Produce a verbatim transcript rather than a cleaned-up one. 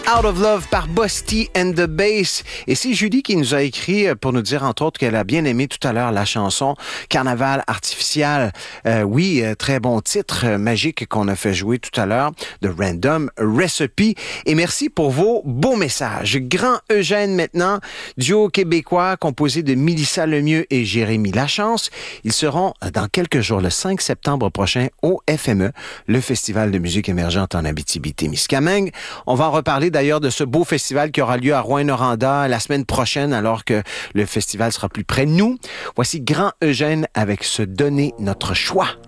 Out of Love par Busty and the Bass. Et c'est Julie qui nous a écrit pour nous dire, entre autres, qu'elle a bien aimé tout à l'heure la chanson Carnaval artificiel. Euh, oui, très bon titre euh, magique qu'on a fait jouer tout à l'heure de Random Recipe. Et merci pour vos beaux messages. Grand Eugène maintenant, duo québécois composé de Mélissa Lemieux et Jérémy Lachance. Ils seront dans quelques jours, le cinq septembre prochain, au F M E, le Festival de musique émergente en Abitibi-Témiscamingue. On va en reparler d'ailleurs de ce beau festival qui aura lieu à Rouyn-Noranda la semaine prochaine, alors que le festival sera plus près de nous. Voici Grand Eugène avec Se donner notre choix.